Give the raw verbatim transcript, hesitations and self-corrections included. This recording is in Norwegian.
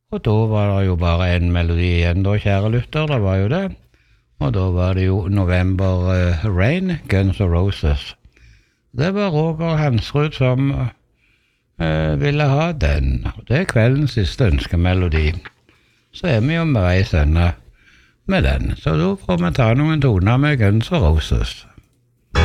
Og da var det jo bare en melodi igjen da, kjære lytter, det var jo det. Og da var det jo November uh, Rain, Guns N' Roses. Det var Roger Hansrud som uh, ville ha den. Det er kveldens siste ønskemelodi. Så er vi jo med veis ende med den. Så da får vi ta noen toner med Guns N' Roses.